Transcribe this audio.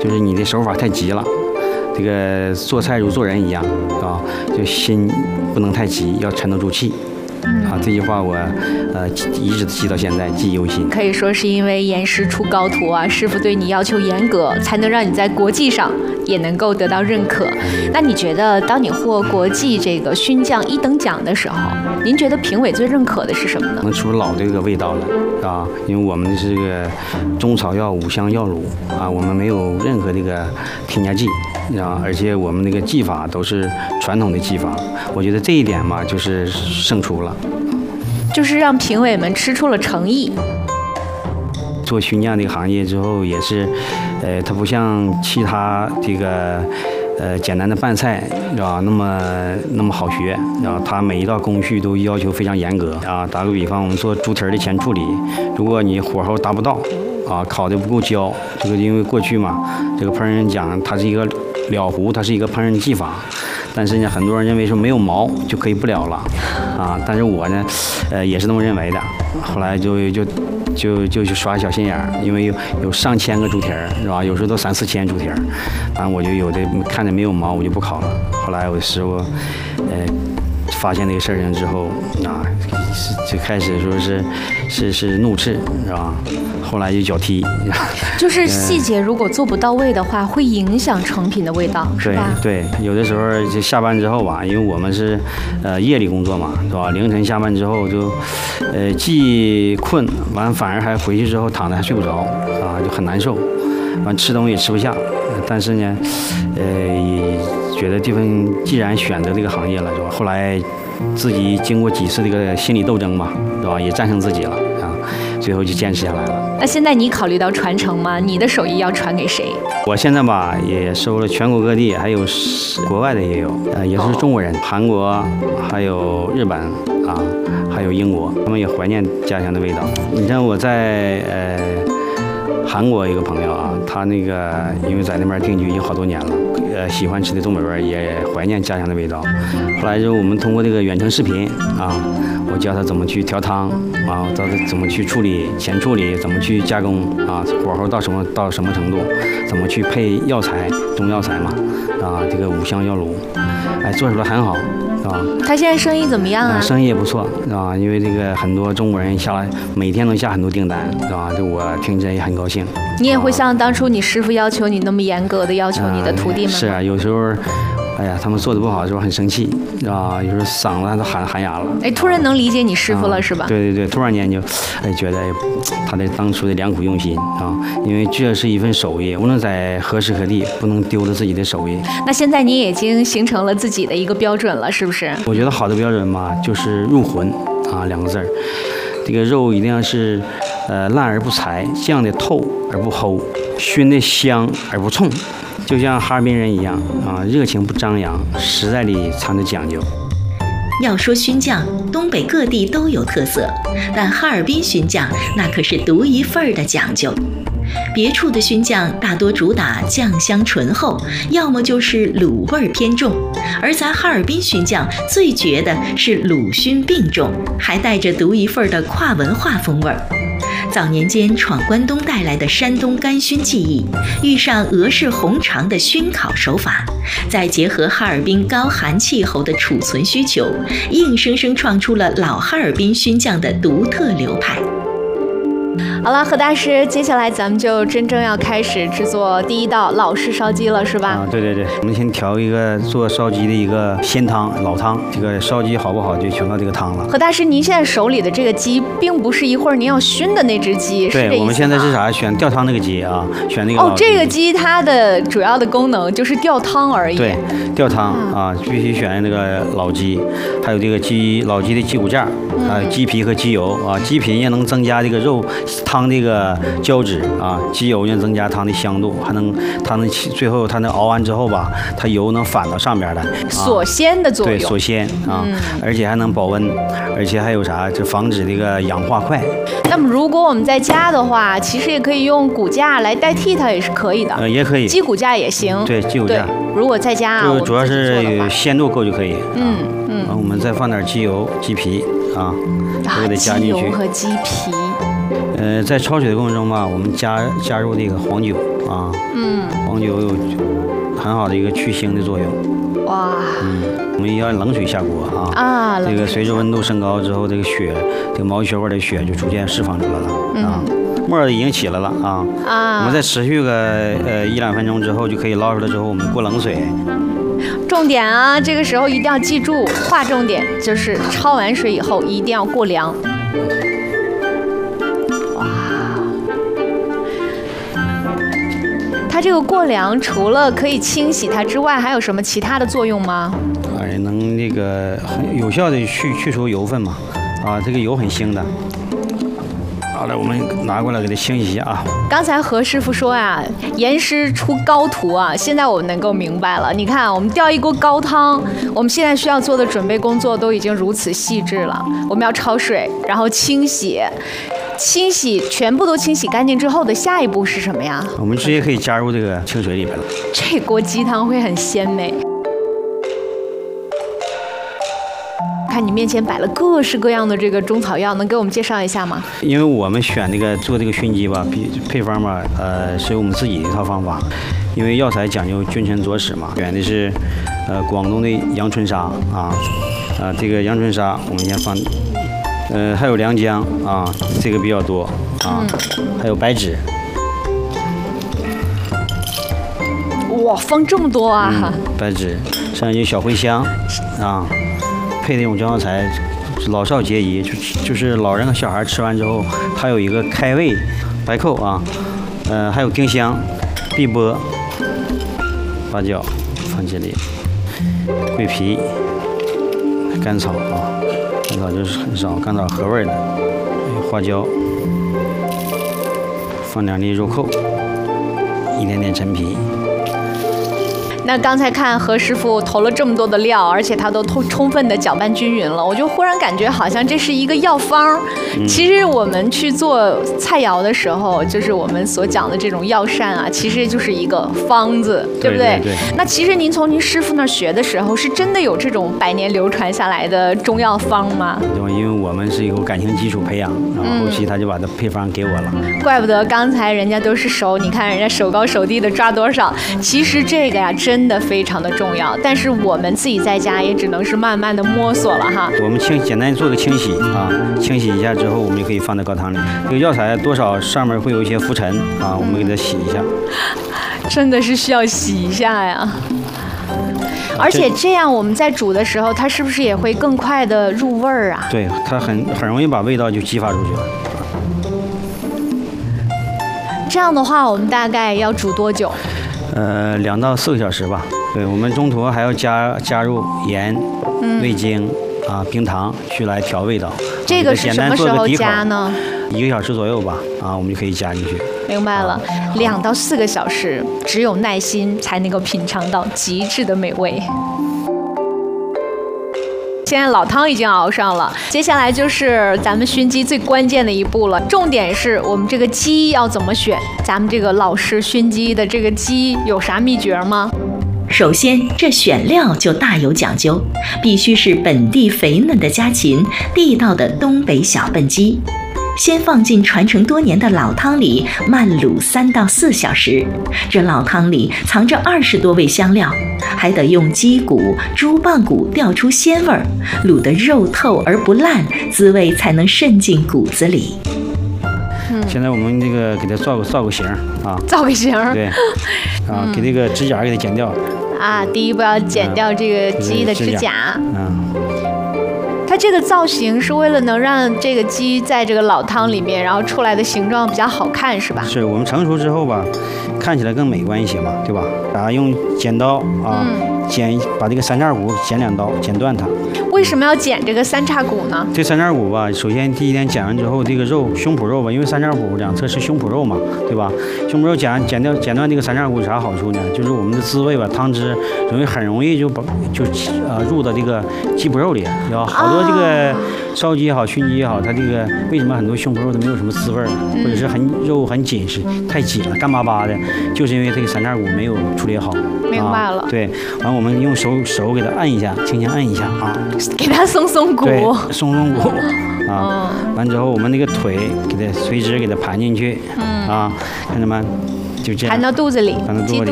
就是你的手法太急了。这个做菜如做人一样啊，就心不能太急，要沉得住气。这句话我一直记到现在，记忆犹新。 可以说是因为严师出高徒啊，师傅对你要求严格，才能让你在国际上也能够得到认可。那你觉得，当你获国际这个勋将1等奖的时候，您觉得评委最认可的是什么呢？ 能出老这个味道了啊，因为我们是个中草药5香药卤啊，我们没有任何这个添加剂啊，而且我们那个技法都是传统的技法，我觉得这一点嘛，就是胜出了。 就是让评委们吃出了诚意。 做熏酱这个行业之后，也是，它不像其他这个，简单的拌菜，是吧？那么好学，然后它每一道工序都要求非常严格啊。打个比方，我们做猪蹄儿的前处理，如果你火候达不到，啊，烤得不够焦，这个因为过去嘛，这个烹饪人讲它是一个了糊，它是一个烹饪技法。但是呢，很多人认为说没有毛就可以不了了，啊，但是我呢，也是这么认为的。后来就去耍小心眼儿，因为有上千个猪蹄儿，是吧？有时候都3、4千猪蹄儿，反正我就有的看着没有毛，我就不烤了。后来我师傅，发现这个事情之后，啊，就开始说是怒斥，是吧？后来就脚踢。 就是细节如果做不到位的话，会影响成品的味道，是吧？ 对，有的时候就下班之后吧，因为我们是夜里工作嘛，是吧？凌晨下班之后就既困完，反而还回去之后躺着还睡不着啊，就很难受，完吃东西也吃不下。但是呢，觉得这份既然选择这个行业了，是吧？后来自己经过几次这个心理斗争嘛，是吧？也战胜自己了啊，最后就坚持下来了。 那现在你考虑到传承吗？你的手艺要传给谁？ 我现在吧也收了全国各地，还有国外的也有，也是中国人，韩国还有日本啊，还有英国，他们也怀念家乡的味道。你像我在韩国一个朋友啊，他那个因为在那边定居已经好多年了，喜欢吃的东北味，也怀念家乡的味道。后来就我们通过这个远程视频啊，我教他怎么去调汤啊，教他怎么去处理前处理，怎么去加工啊，火候到什么程度，怎么去配药材，中药材嘛啊，这个5香药卤，做出来很好。啊， 他现在生意怎么样啊？ 生意也不错，啊，因为这个很多中国人下来，每天能下很多订单，是吧？这我听着也很高兴。 你也会像当初你师傅要求你那么严格的要求你的徒弟们吗？ 是啊，有时候，哎呀，他们做的不好的时候很生气，啊，有时候嗓子都喊哑了。 突然能理解你师傅了，是吧？ 对，突然间就，觉得他的当初的良苦用心啊，因为这是一份手艺，无论在何时何地，不能丢了自己的手艺。 那现在你已经形成了自己的一个标准了，是不是？ 我觉得好的标准嘛，就是入魂啊2个字儿。这个肉一定要是，烂而不柴，酱的透而不齁，熏的香而不冲，就像哈尔滨人一样啊，热情不张扬，实在里藏着讲究。 要说熏酱，东北各地都有特色，但哈尔滨熏酱那可是独一份儿的讲究。别处的熏酱大多主打酱香醇厚，要么就是卤味偏重，而咱哈尔滨熏酱最绝的是卤熏并重，还带着独一份的跨文化风味儿。早年间闯关东带来的山东干熏技艺，遇上俄式红肠的熏烤手法，再结合哈尔滨高寒气候的储存需求，硬生生创出了老哈尔滨熏酱的独特流派。 好了，何大师，接下来咱们就真正要开始制作第一道老式烧鸡了，是吧？ 啊，对，我们先调一个做烧鸡的一个鲜汤老汤，这个烧鸡好不好就全靠这个汤了。 何大师，您现在手里的这个鸡，并不是一会儿您要熏的那只鸡，是这意思吗？ 对，我们现在是啥？选吊汤那个鸡啊，选那个。 哦，这个鸡它的主要的功能就是吊汤而已。 对，吊汤啊，必须选那个老鸡，还有这个老鸡的鸡骨架，鸡皮和鸡油啊，鸡皮也能增加这个肉汤这个胶质啊，鸡油呢增加汤的香度，它能最后它能熬完之后吧，它油能反到上边来， 锁鲜的作用。 对，锁鲜啊，而且还能保温，而且还有啥？就防止这个氧化快。 那么如果我们在家的话，其实也可以用骨架来代替它，也是可以的。 也可以。 鸡骨架也行。 对，鸡骨架。 如果在家就主要是鲜度够就可以。我们再放点鸡油、鸡皮啊，都得加进去。 鸡油和鸡皮。 在焯水的过程中吧，我们加入这个黄酒啊，黄酒有很好的一个去腥的作用。 哇， 我们要冷水下锅啊，这个随着温度升高之后，这个血，这个毛血管的血就逐渐释放出来了啊。沫儿已经起来了啊，我们再持续个1-2分钟之后就可以捞出来，之后我们过冷水。 重点啊，这个时候一定要记住，划重点就是焯完水以后一定要过凉。哇，它这个过凉除了可以清洗它之外，还有什么其他的作用吗？ 能那个很有效的去除油分嘛，啊，这个油很腥的。好了，我们拿过来给它清洗一下啊。 刚才何师傅说啊，严师出高徒啊，现在我能够明白了。你看，我们吊一锅高汤，我们现在需要做的准备工作都已经如此细致了。我们要焯水，然后清洗，全部都清洗干净之后的下一步是什么呀？ 我们直接可以加入这个清水里边了。 这锅鸡汤会很鲜美。看你面前摆了各式各样的这个中草药，能给我们介绍一下吗？ 因为我们选这个做这个熏鸡吧，配方吧，是我们自己的一套方法。因为药材讲究君臣佐使嘛，选的是广东的阳春砂啊，这个阳春砂我们先放，还有良姜啊，这个比较多啊，还有白芷。 哇，放这么多啊！ 白芷，剩下就小茴香啊。配那种中药材，老少皆宜，就是老人和小孩吃完之后，它有一个开胃、白蔻啊，还有丁香、碧波、八角放这里，桂皮、甘草啊，甘草就是很少，甘草合味的，还有花椒，放2粒肉蔻，一点点陈皮。 那刚才看何师傅投了这么多的料，而且他都充分的搅拌均匀了，我就忽然感觉好像这是一个药方。其实我们去做菜肴的时候，就是我们所讲的这种药膳啊，其实就是一个方子，对不对？ 对。 那其实您从您师傅那儿学的时候，是真的有这种100年流传下来的中药方吗？ 因为我们是有感情基础培养，然后后期他就把这配方给我了。 怪不得刚才人家都是手，你看人家手高手低的抓多少。其实这个呀，真的非常的重要，但是我们自己在家也只能是慢慢的摸索了哈。 我们简单做个清洗啊，清洗一下之后，我们就可以放在高汤里。这个药材多少上面会有一些浮尘啊，我们给它洗一下。 真的是需要洗一下呀。而且这样我们在煮的时候，它是不是也会更快的入味儿啊？ 对，它很容易把味道就激发出去了。 这样的话，我们大概要煮多久 ？2到4个小时吧。对，我们中途还要加入盐、味精啊、冰糖去来调味道。 这个是什么时候加呢 ？1个小时左右吧，啊，我们就可以加进去。 明白了，2到4个小时，只有耐心才能够品尝到极致的美味。现在老汤已经熬上了，接下来就是咱们熏鸡最关键的一步了。重点是我们这个鸡要怎么选？咱们这个老式熏鸡的这个鸡有啥秘诀吗？ 首先，这选料就大有讲究，必须是本地肥嫩的家禽，地道的东北小笨鸡。先放进传承多年的老汤里慢卤3到4小时，这老汤里藏着20多味香料，还得用鸡骨、猪棒骨调出鲜味儿，卤得肉透而不烂，滋味才能渗进骨子里。 现在我们这个给它造个型啊， 造个型。 对，啊，给这个指甲给它剪掉。 啊，第一步要剪掉这个鸡的指甲。它这个造型是为了能让这个鸡在这个老汤里面，然后出来的形状比较好看，是吧？ 是我们成熟之后吧，看起来更美观一些嘛，对吧？然后用剪刀啊，把这个三叉骨剪2刀，剪断它。 为什么要剪这个三叉骨呢？ 这三叉骨吧，首先第一天剪完之后，这个肉胸脯肉吧，因为三叉骨2侧是胸脯肉嘛，对吧？胸脯肉剪断这个三叉骨有啥好处呢？就是我们的滋味吧，汤汁很容易就入到这个鸡脯肉里。有好多这个烧鸡也好，熏鸡也好，它这个为什么很多胸脯肉都没有什么滋味儿，或者是肉很紧实，太紧了，干巴巴的，就是因为这个三叉骨没有处理好。 明白了。 对，完我们用手给它按一下，轻轻按一下啊， 给它松骨。 对，松骨啊。完之后，我们那个腿给它垂直给它盘进去，啊，看着没？ 就这样含到肚子里， 含到肚子里鸡